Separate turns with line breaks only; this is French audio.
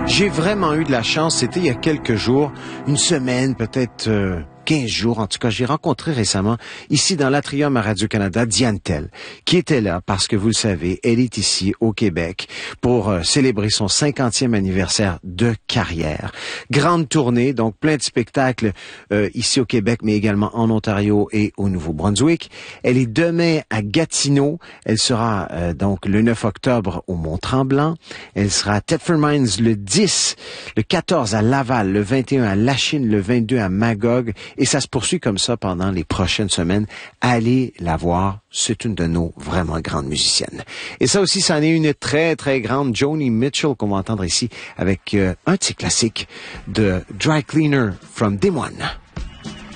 J'ai vraiment eu de la chance. C'était il y a quelques jours, une semaine, peut-être 15 jours. En tout cas, j'ai rencontré récemment, ici dans l'Atrium à Radio-Canada, Diane Tell, qui était là parce que, vous le savez, elle est ici au Québec pour célébrer son 50e anniversaire de carrière. Grande tournée, donc plein de spectacles ici au Québec, mais également en Ontario et au Nouveau-Brunswick. Elle est demain à Gatineau. Elle sera donc le 9 octobre au Mont-Tremblant. Elle sera à Thetford Mines le 10, le 14 à Laval, le 21 à Lachine, le 22 à Magog. Et ça se poursuit comme ça pendant les prochaines semaines. Allez la voir. C'est une de nos vraiment grandes musiciennes. Et ça aussi, ça en est une très, très grande. Joni Mitchell, qu'on va entendre ici avec un de ses classiques de Dry Cleaner from Des Moines.